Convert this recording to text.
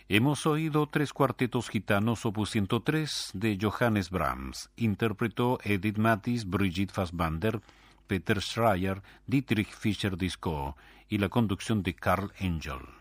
Hemos oído 3 cuartetos gitanos opus 103 de Johannes Brahms. Interpretó Edith Mathis, Brigitte Fassbander, Peter Schreier, Dietrich Fischer-Dieskau y la conducción de Karl Engel.